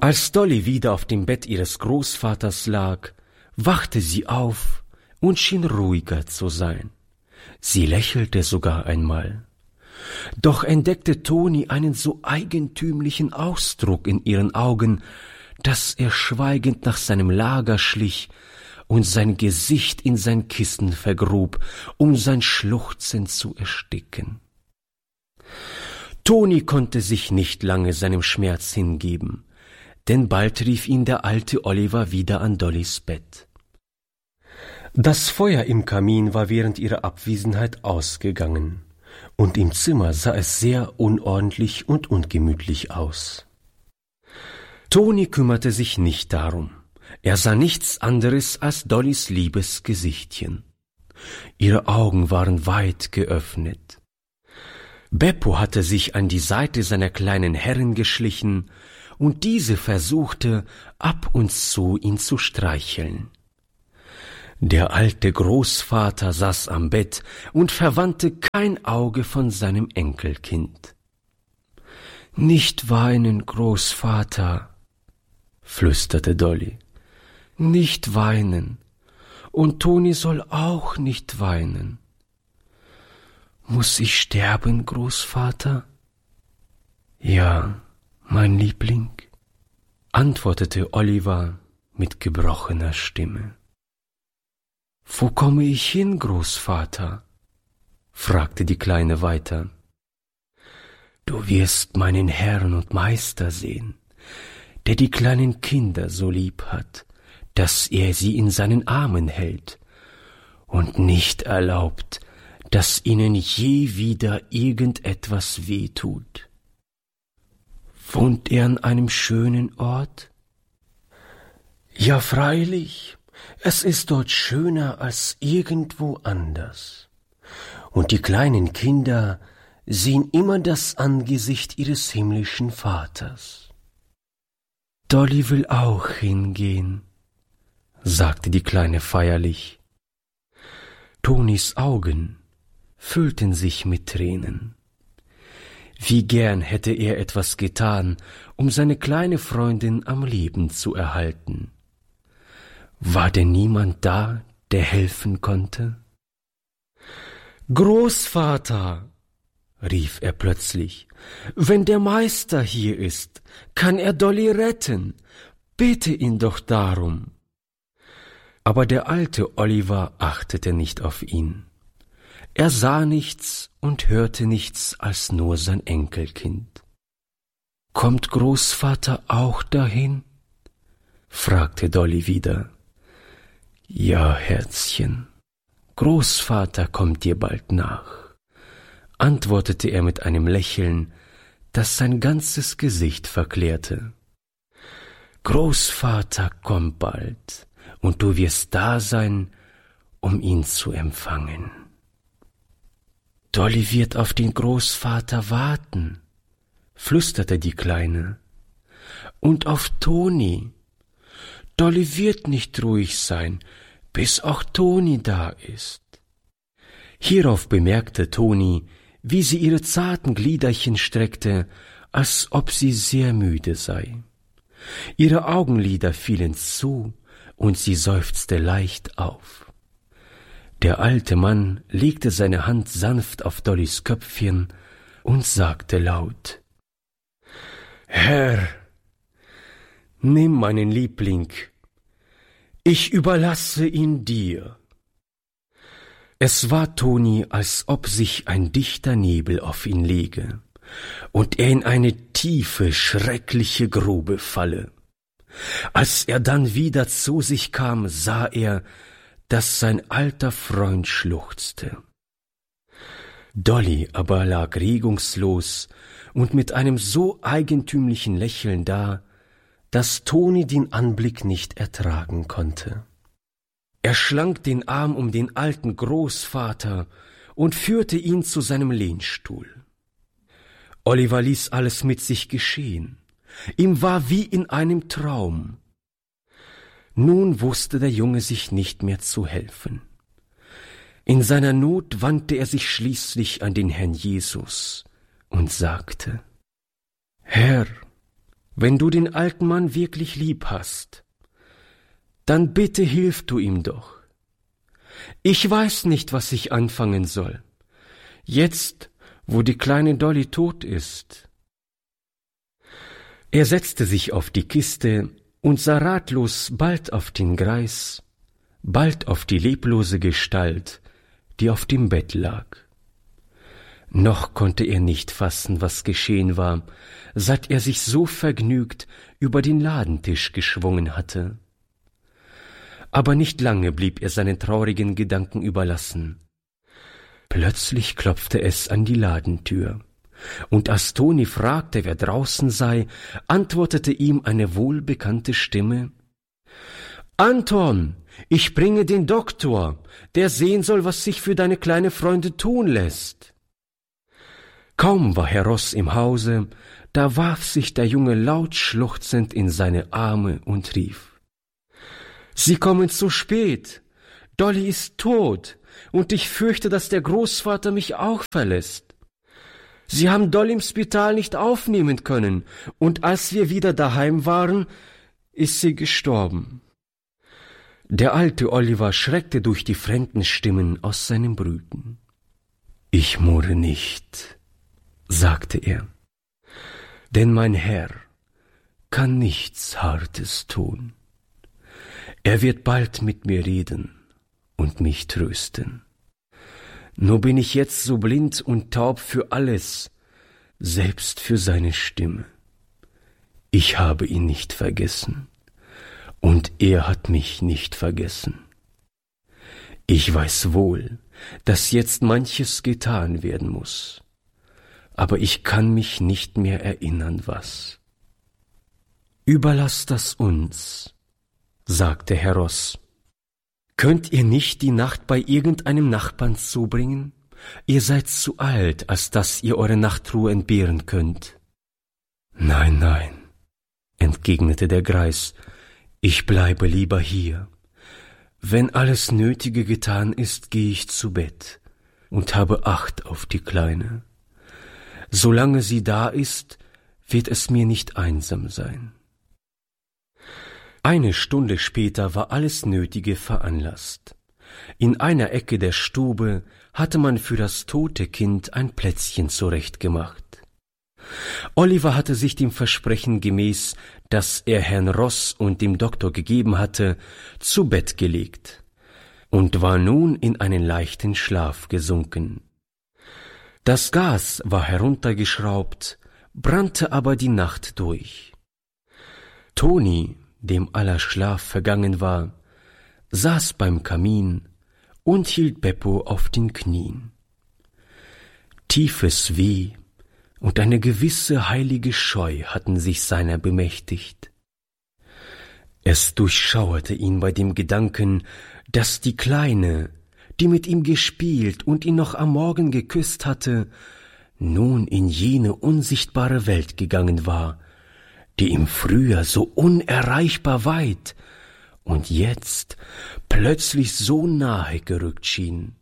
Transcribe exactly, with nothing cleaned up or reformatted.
Als Dolly wieder auf dem Bett ihres Großvaters lag, wachte sie auf und schien ruhiger zu sein. Sie lächelte sogar einmal. Doch entdeckte Toni einen so eigentümlichen Ausdruck in ihren Augen, dass er schweigend nach seinem Lager schlich und sein Gesicht in sein Kissen vergrub, um sein Schluchzen zu ersticken. Toni konnte sich nicht lange seinem Schmerz hingeben, denn bald rief ihn der alte Oliver wieder an Dollys Bett. Das Feuer im Kamin war während ihrer Abwesenheit ausgegangen, und im Zimmer sah es sehr unordentlich und ungemütlich aus. Toni kümmerte sich nicht darum. Er sah nichts anderes als Dollys liebes Gesichtchen. Ihre Augen waren weit geöffnet. Beppo hatte sich an die Seite seiner kleinen Herrin geschlichen, und diese versuchte, ab und zu ihn zu streicheln. Der alte Großvater saß am Bett und verwandte kein Auge von seinem Enkelkind. »Nicht weinen, Großvater«, flüsterte Dolly. »Nicht weinen. Und Toni soll auch nicht weinen.« »Muss ich sterben, Großvater?« »Ja, mein Liebling«, antwortete Oliver mit gebrochener Stimme. »Wo komme ich hin, Großvater?« fragte die Kleine weiter. »Du wirst meinen Herrn und Meister sehen, der die kleinen Kinder so lieb hat, dass er sie in seinen Armen hält und nicht erlaubt, dass ihnen je wieder irgendetwas wehtut. Wohnt er an einem schönen Ort?« »Ja, freilich. Es ist dort schöner als irgendwo anders. Und die kleinen Kinder sehen immer das Angesicht ihres himmlischen Vaters.« »Dolly will auch hingehen«, sagte die Kleine feierlich. Tonis Augen füllten sich mit Tränen. Wie gern hätte er etwas getan, um seine kleine Freundin am Leben zu erhalten. War denn niemand da, der helfen konnte? »Großvater«, rief er plötzlich, »wenn der Meister hier ist, kann er Dolly retten. Bitte ihn doch darum.« Aber der alte Oliver achtete nicht auf ihn. Er sah nichts und hörte nichts als nur sein Enkelkind. »Kommt Großvater auch dahin?« fragte Dolly wieder. »Ja, Herzchen, Großvater kommt dir bald nach«, antwortete er mit einem Lächeln, das sein ganzes Gesicht verklärte. »Großvater kommt bald, und du wirst da sein, um ihn zu empfangen.« »Dolly wird auf den Großvater warten«, flüsterte die Kleine. »Und auf Toni. Dolly wird nicht ruhig sein, bis auch Toni da ist.« Hierauf bemerkte Toni, wie sie ihre zarten Gliederchen streckte, als ob sie sehr müde sei. Ihre Augenlider fielen zu, und sie seufzte leicht auf. Der alte Mann legte seine Hand sanft auf Dollys Köpfchen und sagte laut: »Herr, nimm meinen Liebling, ich überlasse ihn dir.« Es war Toni, als ob sich ein dichter Nebel auf ihn lege und er in eine tiefe, schreckliche Grube falle. Als er dann wieder zu sich kam, sah er, dass sein alter Freund schluchzte. Dolly aber lag regungslos und mit einem so eigentümlichen Lächeln da, dass Toni den Anblick nicht ertragen konnte. Er schlang den Arm um den alten Großvater und führte ihn zu seinem Lehnstuhl. Oliver ließ alles mit sich geschehen. Ihm war wie in einem Traum. Nun wusste der Junge sich nicht mehr zu helfen. In seiner Not wandte er sich schließlich an den Herrn Jesus und sagte: »Herr, wenn du den alten Mann wirklich lieb hast, dann bitte hilf du ihm doch. Ich weiß nicht, was ich anfangen soll, jetzt, wo die kleine Dolly tot ist.« Er setzte sich auf die Kiste und sah ratlos bald auf den Greis, bald auf die leblose Gestalt, die auf dem Bett lag. Noch konnte er nicht fassen, was geschehen war, seit er sich so vergnügt über den Ladentisch geschwungen hatte. Aber nicht lange blieb er seinen traurigen Gedanken überlassen. Plötzlich klopfte es an die Ladentür, und als Toni fragte, wer draußen sei, antwortete ihm eine wohlbekannte Stimme: »Anton, ich bringe den Doktor, der sehen soll, was sich für deine kleine Freunde tun lässt.« Kaum war Herr Ross im Hause, da warf sich der Junge laut schluchzend in seine Arme und rief: »Sie kommen zu spät. Dolly ist tot, und ich fürchte, dass der Großvater mich auch verlässt. Sie haben Dolly im Spital nicht aufnehmen können, und als wir wieder daheim waren, ist sie gestorben.« Der alte Oliver schreckte durch die fremden Stimmen aus seinem Brüten. »Ich murre nicht«, sagte er, »denn mein Herr kann nichts Hartes tun. Er wird bald mit mir reden und mich trösten. Nur bin ich jetzt so blind und taub für alles, selbst für seine Stimme. Ich habe ihn nicht vergessen, und er hat mich nicht vergessen. Ich weiß wohl, dass jetzt manches getan werden muss, aber ich kann mich nicht mehr erinnern, was.« »Überlasst das uns«, sagte Herr Ross. »Könnt ihr nicht die Nacht bei irgendeinem Nachbarn zubringen? Ihr seid zu alt, als dass ihr eure Nachtruhe entbehren könnt.« »Nein, nein«, entgegnete der Greis, »ich bleibe lieber hier. Wenn alles Nötige getan ist, gehe ich zu Bett und habe Acht auf die Kleine. Solange sie da ist, wird es mir nicht einsam sein.« Eine Stunde später war alles Nötige veranlasst. In einer Ecke der Stube hatte man für das tote Kind ein Plätzchen zurechtgemacht. Oliver hatte sich dem Versprechen gemäß, das er Herrn Ross und dem Doktor gegeben hatte, zu Bett gelegt und war nun in einen leichten Schlaf gesunken. Das Gas war heruntergeschraubt, brannte aber die Nacht durch. Toni, dem aller Schlaf vergangen war, saß beim Kamin und hielt Beppo auf den Knien. Tiefes Weh und eine gewisse heilige Scheu hatten sich seiner bemächtigt. Es durchschauerte ihn bei dem Gedanken, dass die Kleine, die mit ihm gespielt und ihn noch am Morgen geküsst hatte, nun in jene unsichtbare Welt gegangen war, die ihm früher so unerreichbar weit und jetzt plötzlich so nahe gerückt schien.